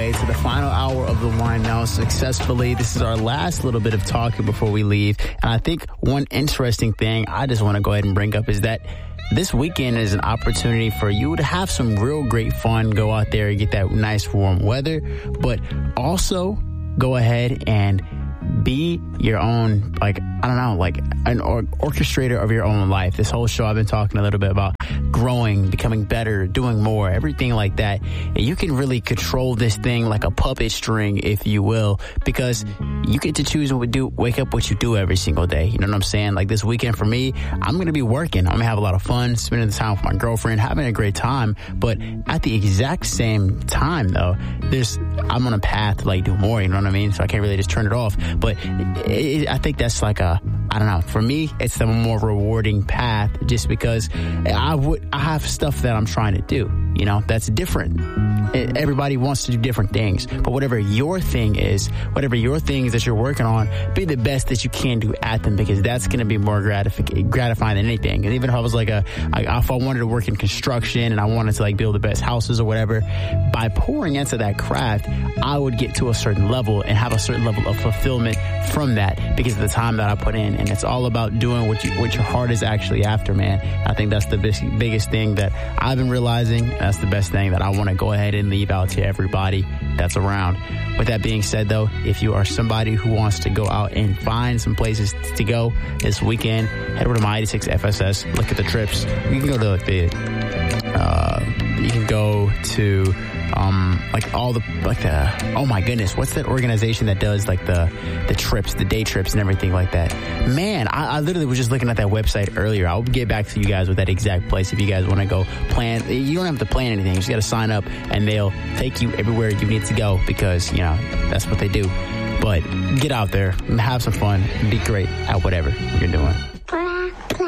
way to the final hour of the Wind Down successfully. This is our last little bit of talking before we leave. And I think one interesting thing I just want to go ahead and bring up is that this weekend is an opportunity for you to have some real great fun. Go out there and get that nice warm weather, but also go ahead and be your own, like, I don't know, like an orchestrator of your own life. This whole show I've been talking a little bit about growing, becoming better, doing more, everything like that. And you can really control this thing like a puppet string, if you will, because you get to choose what wake up what you do every single day. You know what I'm saying? Like this weekend for me, I'm going to be working. I'm going to have a lot of fun, spending the time with my girlfriend, having a great time. But at the exact same time, though, I'm on a path to like do more, you know what I mean? So I can't really just turn it off. But I think that's like I don't know. For me, it's a more rewarding path just because I have stuff that I'm trying to do, you know, that's different. Everybody wants to do different things, but whatever your thing is that you're working on, be the best that you can do at them, because that's going to be more gratifying than anything. And even if I was like if I wanted to work in construction and I wanted to like build the best houses or whatever, by pouring into that craft, I would get to a certain level and have a certain level of fulfillment from that because of the time that I put in. And it's all about doing what your heart is actually after, man. I think that's the biggest thing that I've been realizing. That's the best thing that I want to go ahead and leave out to everybody that's around. With that being said, though, if you are somebody who wants to go out and find some places to go this weekend, head over to My 86 FSS, look at the trips. You can go to oh my goodness, what's that organization that does like the trips, the day trips and everything like that? Man, I literally was just looking at that website earlier. I'll get back to you guys with that exact place if you guys want to go plan. You don't have to plan anything. You just got to sign up and they'll take you everywhere you need to go because, you know, that's what they do. But get out there and have some fun and be great at whatever you're doing.